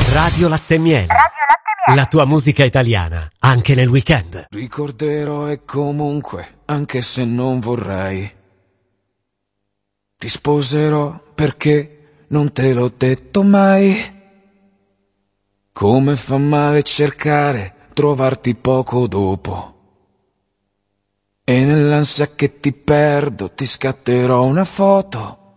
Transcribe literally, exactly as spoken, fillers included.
Radio Latte e Miele. Radio Latte e Miele. La tua musica italiana, anche nel weekend. Ricorderò e comunque, anche se non vorrei, ti sposerò perché non te l'ho detto mai. Come fa male cercare, trovarti poco dopo. E nell'ansia che ti perdo ti scatterò una foto